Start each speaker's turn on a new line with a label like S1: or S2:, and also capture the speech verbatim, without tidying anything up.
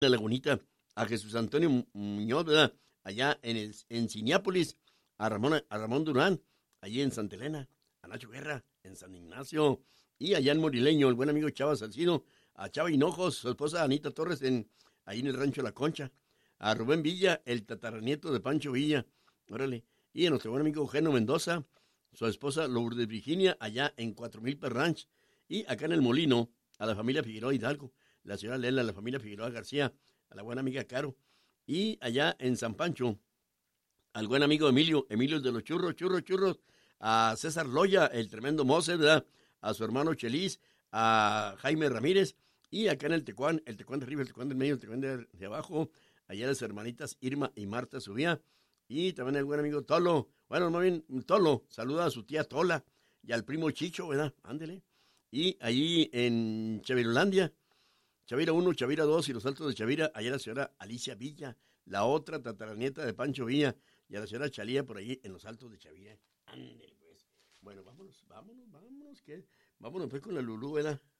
S1: la Lagunita, a Jesús Antonio Mu- Muñoz, ¿verdad? Allá en, el, en Cineápolis, a Ramón, a Ramón Durán, allí en Santa Elena, a Nacho Guerra, en San Ignacio, y allá en Morileño, el buen amigo Chava Salcido, a Chava Hinojos, su esposa Anita Torres, en, ahí en el rancho La Concha, a Rubén Villa, el tataranieto de Pancho Villa, órale, y a nuestro buen amigo Eugenio Mendoza, su esposa Lourdes Virginia, allá en Cuatro Mil Per Ranch, y acá en el Molino, a la familia Figueroa Hidalgo, la señora Lela, la familia Figueroa García, a la buena amiga Caro, y allá en San Pancho, al buen amigo Emilio, Emilio de los churros, churros, churros, a César Loya, el tremendo Moses, ¿verdad? A su hermano Chelis, a Jaime Ramírez, y acá en el Tecuán, el Tecuán de arriba, el Tecuán del medio, el Tecuán de, de abajo, allá las hermanitas Irma y Marta Subía, y también el buen amigo Tolo, bueno, más bien Tolo, saluda a su tía Tola, y al primo Chicho, ¿verdad? Ándele. Y allí en Chavirolandia, Chavira uno, Chavira dos y los Altos de Chavira, allá la señora Alicia Villa, la otra tataranieta de Pancho Villa, y a la señora Chalía por allí en los Altos de Chavira. Ándale, pues. Bueno, vámonos, vámonos, vámonos, que vámonos pues con la Lulú, ¿verdad?